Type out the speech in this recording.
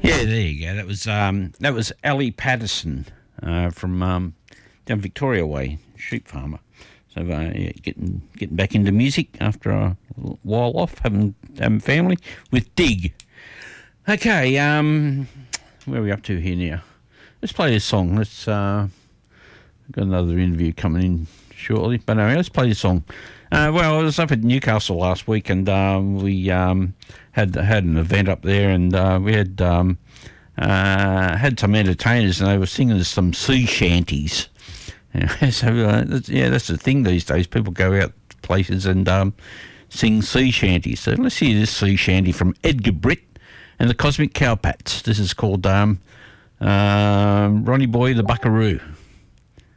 Yeah, there you go. That was Ellie Patterson from down Victoria Way, sheep farmer. So yeah, getting back into music after a while off, having family with Dig. Okay, where are we up to here now? Let's play this song. Let's got another interview coming in shortly, but anyway, let's play this song. Well, I was up at Newcastle last week, and we had an event up there, and we had some entertainers, and they were singing some sea shanties. So that's the thing these days. People go out places and sing sea shanties. So let's hear this sea shanty from Edgar Britt and the Cosmic Cowpats. This is called Ronnie Boy the Buckaroo.